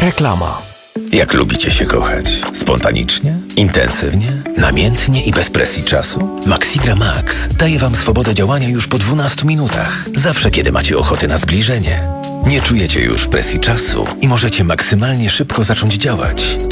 Reklama. Jak lubicie się kochać? Spontanicznie? Intensywnie? Namiętnie i bez presji czasu? Maxigra Max daje Wam swobodę działania już po 12 minutach. Zawsze, kiedy macie ochotę na zbliżenie. Nie czujecie już presji czasu i możecie maksymalnie szybko zacząć działać.